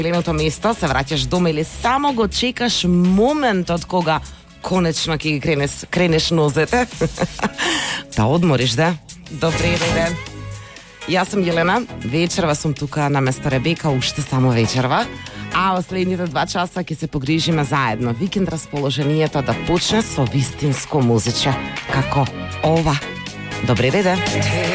Леното место, се враќаш дома или само го чекаш моментот кога конечно ќе ги кренеш нозете да одмориш, да? Добре, да. Јас сум Јелена, вечерва сум тука на место Ребека, уште само вечерва, а во следните 2 часа ќе се погрижиме заедно викенд расположението да почне со вистинско музиче, како ова. Добре, да.